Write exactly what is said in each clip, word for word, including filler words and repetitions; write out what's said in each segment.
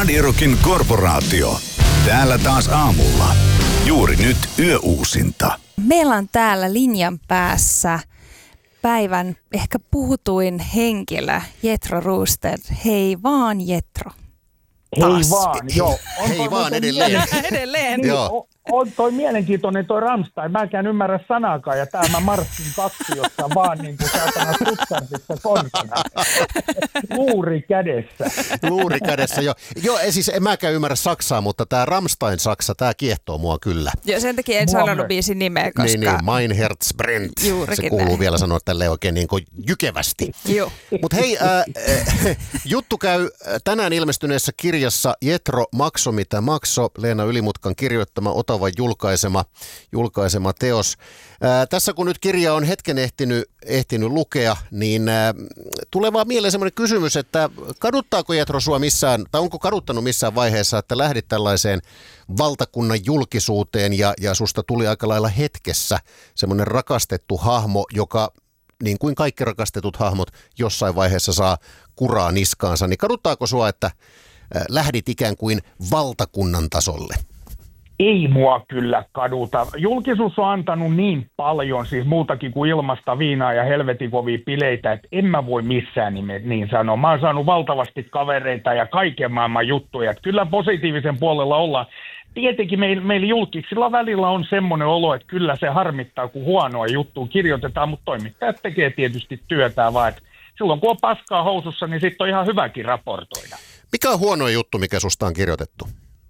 Radio Korporaatio. Täällä taas aamulla. Juuri nyt yöuusinta. Meillä on täällä linjan päässä päivän ehkä puhutuin henkilö, Jethro Roosted. Hei vaan, Jethro. Hei vaan, joo. On Hei vaan edelleen. Edelleen. Niin, Joo. on, on toi mielenkiintoinen toi Rammstein. Mä en ymmärrä sanaakaan ja täällä mä marssin kaksi, jossa vaan niin kuin saatana Stuttgartissa konsana. Luuri kädessä. Luuri kädessä, joo. Joo, siis en mäkään ymmärrä saksaa, mutta tää Rammstein-saksa, tää kiehtoo mua kyllä. Joo, sen takia en sanonut biisin nimeä, koska... Niin, niin, Mein Herz brennt. Juurikin Se kuuluu näin. vielä sanoa tälleen oikein niin kuin jykevästi. Joo. Mutta hei, äh, äh, juttu käy tänään ilmestyneessä kirjassa Jethro Makso mitä makso, Leena Ylimutkan kirjoittama, Otavan julkaisema, julkaisema teos. Äh, tässä kun nyt kirja on hetken ehtinyt, ehtinyt lukea, niin äh, tulee vaan mieleen semmoinen kysymys, että kaduttaako Jethro sua missään, tai onko kaduttanut missään vaiheessa, että lähdit tällaiseen valtakunnan julkisuuteen ja, ja susta tuli aika lailla hetkessä semmoinen rakastettu hahmo, joka niin kuin kaikki rakastetut hahmot jossain vaiheessa saa kuraa niskaansa, niin kaduttaako sua, että lähdit ikään kuin valtakunnan tasolle? Ei mua kyllä kaduta. Julkisuus on antanut niin paljon, siis muutakin kuin ilmasta viinaa ja helvetin kovia bileitä, että en mä voi missään nime, niin sanoa. Mä oon saanut valtavasti kavereita ja kaiken maailman juttuja. Että kyllä positiivisen puolella ollaan. Tietenkin meillä, meillä julkiksilla välillä on semmoinen olo, että kyllä se harmittaa, kun huonoa juttua kirjoitetaan, mutta toimittajat tekee tietysti työtään vaan, että silloin kun on paskaa housussa, niin sitten on ihan hyväkin raportoida. Mikä on huono juttu, mikä susta on kirjoitettu?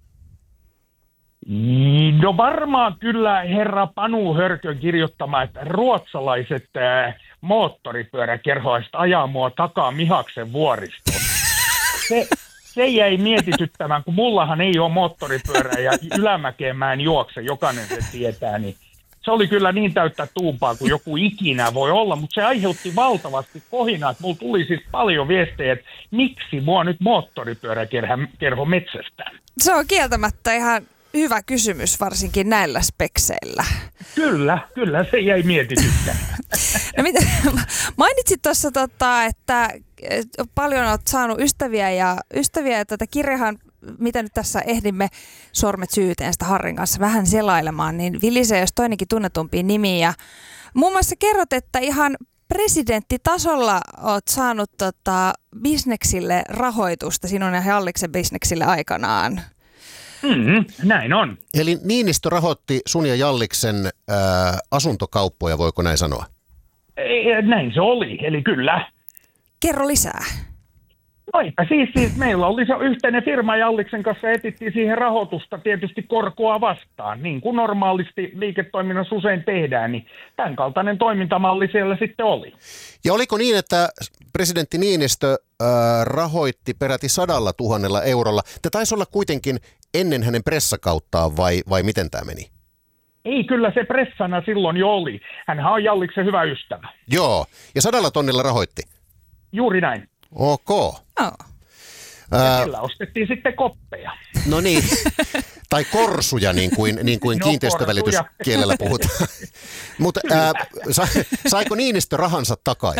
No varmaan kyllä herra Panu Hörkön kirjoittama, että ruotsalaiset äh, moottoripyöräkerhoiset ajaa mua takaa Mihaksen vuoristoon. Se, se jäi mietityttämään, kun mullahan ei ole moottoripyörää ja ylämäkeen mä en juokse, jokainen se tietää, niin se oli kyllä niin täyttä tuupaa kuin joku ikinä voi olla, mutta se aiheutti valtavasti kohinaa, että mulla tuli siis paljon viestejä, että miksi mua nyt moottoripyöräkerho metsästää. Se on kieltämättä ihan hyvä kysymys, varsinkin näillä spekseillä. Kyllä, kyllä se jäi mietityttämään. No mitä, mainitsit tuossa, tota, että paljon olet saanut ystäviä ja ystäviä, ja tätä kirjahan, mitä nyt tässä ehdimme sormet syyteen sitä Harrin kanssa vähän selailemaan, niin vilisee jos toinenkin tunnetumpi nimi. Ja muun muassa kerrot, että ihan presidenttitasolla olet saanut tota, bisneksille rahoitusta, sinun ja Jalliksen bisneksille aikanaan. Mm, näin on. Eli Niinistö rahoitti sun ja Jalliksen ää, asuntokauppoja, voiko näin sanoa? Ei, näin se oli, eli kyllä. Kerro lisää. No eipä siis, siis meillä oli se yhteinen firma Jalliksen kanssa, etittiin siihen rahoitusta tietysti korkoa vastaan, niin kuin normaalisti liiketoiminnassa usein tehdään, niin tämän kaltainen toimintamalli siellä sitten oli. Ja oliko niin, että presidentti Niinistö ää, rahoitti peräti sadalla tuhannella eurolla? Tämä taisi olla kuitenkin ennen hänen pressakauttaan vai, vai miten tämä meni? Ei, kyllä se pressana silloin jo oli. Hänhän on Jalliksen hyvä ystävä. Joo, ja sadalla tonnilla rahoitti? Juuri näin. Ok. Oh. Ja sillä ostettiin sitten koppeja. No niin, tai korsuja niin kuin, niin kuin No, kiinteistövälitys kielellä puhutaan. Mutta saiko Niinistö rahansa takaisin?